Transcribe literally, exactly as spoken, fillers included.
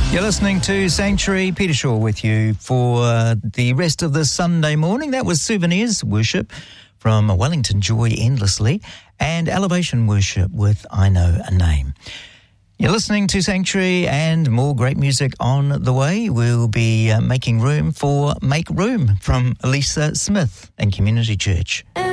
You're listening to Sanctuary. Peter Shaw with you for uh, the rest of this Sunday morning. That was Souvenirs Worship from Wellington Joy Endlessly and Elevation Worship with I Know a Name. You're listening to Sanctuary and more great music on the way. We'll be uh, making room for Make Room from Elisa Smith and Community Church.